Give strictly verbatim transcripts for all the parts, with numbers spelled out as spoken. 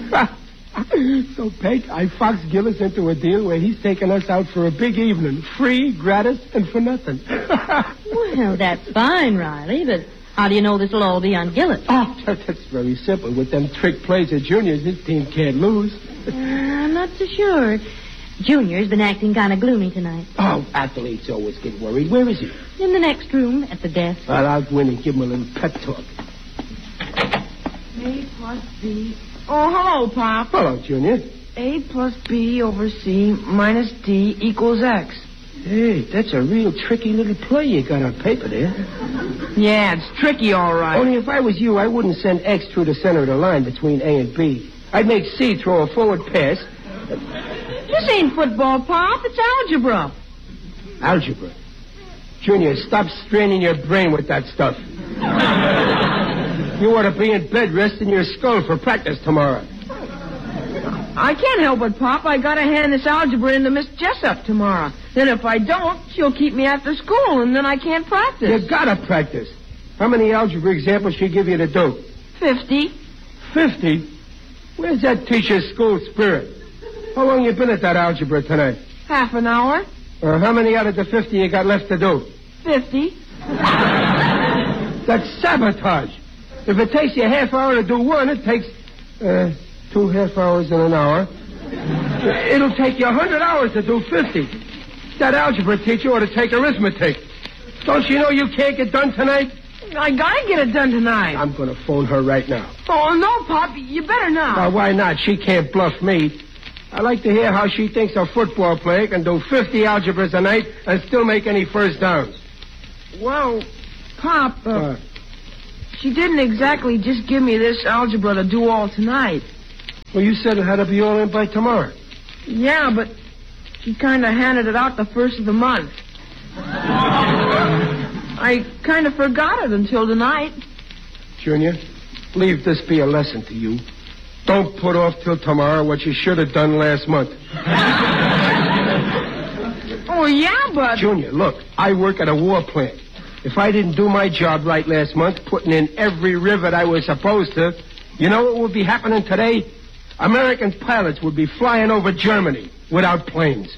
So, Peg, I foxed Gillis into a deal where he's taking us out for a big evening. Free, gratis, and for nothing. Well, that's fine, Riley, but how do you know this will all be on Gillis? Oh, that's very simple. With them trick plays at Juniors, his team can't lose. uh, I'm not so sure. Junior's been acting kind of gloomy tonight. Oh, athletes always get worried. Where is he? In the next room, at the desk. Well, I'll go in and give him a little pep talk. A plus B. Oh, hello, Pop. Hello, Junior. A plus B over C minus D equals X. Hey, that's a real tricky little play you got on paper there. Yeah, it's tricky, all right. Only if I was you, I wouldn't send X through the center of the line between A and B. I'd make C throw a forward pass. This ain't football, Pop. It's algebra. Algebra? Junior, stop straining your brain with that stuff. You ought to be in bed resting your skull for practice tomorrow. I can't help it, Pop. I gotta hand this algebra in to Miss Jessup tomorrow. Then if I don't, she'll keep me after school, and then I can't practice. You gotta practice. How many algebra examples she give you to do? Fifty. Fifty? Where's that teacher's school spirit? How long you been at that algebra tonight? Half an hour. Uh, how many out of the fifty you got left to do? Fifty. That's sabotage. If it takes you a half hour to do one, it takes uh, two half hours and an hour. It'll take you a hundred hours to do fifty. That algebra teacher ought to take arithmetic. Don't you know you can't get done tonight? I gotta get it done tonight. I'm going to phone her right now. Oh, no, Pop. You better not. Well, why not? She can't bluff me. I like to hear how she thinks a football player can do fifty algebras a night and still make any first downs. Well, Pop, uh, Uh, she didn't exactly just give me this algebra to do all tonight. well, you said it had to be all in by tomorrow. Yeah, but she kind of handed it out the first of the month. I kind of forgot it until tonight. Junior, leave this be a lesson to you. Don't put off till tomorrow what you should have done last month. Oh, yeah, but... Junior, look, I work at a war plant. If I didn't do my job right last month, putting in every rivet I was supposed to, you know what would be happening today? American pilots would be flying over Germany without planes.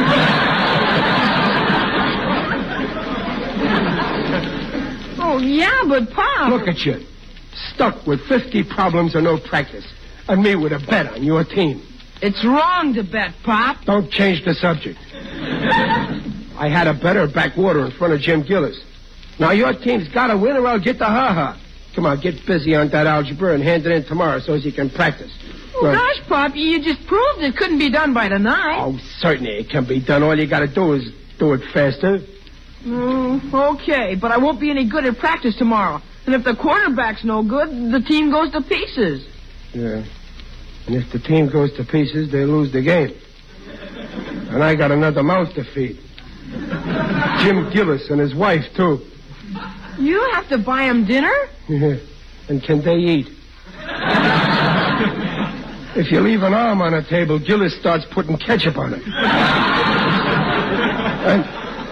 Oh, yeah, but Pop... Look at you, stuck with fifty problems and no practice, and me with a bet on your team. It's wrong to bet, Pop. Don't change the subject. I had a better backwater in front of Jim Gillis. Now your team's got to win or I'll get the ha-ha. Come on, get busy on that algebra and hand it in tomorrow so as you can practice. Oh, Right. gosh, Pop, you just proved it couldn't be done by tonight. Oh, certainly it can be done. All you got to do is do it faster. Mm, okay, but I won't be any good at practice tomorrow. And if the quarterback's no good, the team goes to pieces. Yeah. And if the team goes to pieces, they lose the game. And I got another mouth to feed. Jim Gillis and his wife, too. You have to buy him dinner? Yeah. And can they eat? If you leave an arm on a table, Gillis starts putting ketchup on it. And...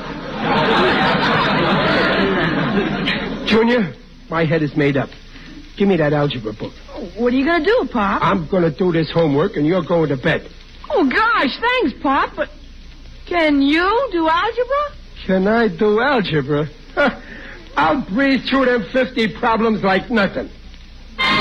Junior, my head is made up. Give me that algebra book. What are you going to do, Pop? I'm going to do this homework, and you're going to bed. Oh, gosh, thanks, Pop, but can you do algebra? Can I do algebra? I'll breeze through them fifty problems like nothing.